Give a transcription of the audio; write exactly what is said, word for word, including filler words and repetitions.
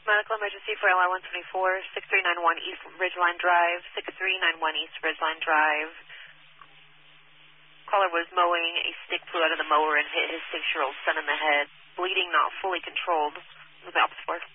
Medical emergency for L R one twenty-four, six three nine one East Ridgeline Drive, six three nine one East Ridgeline Drive. Caller was mowing. A stick flew out of the mower and hit his six-year-old son in the head. Bleeding not fully controlled. Move out support.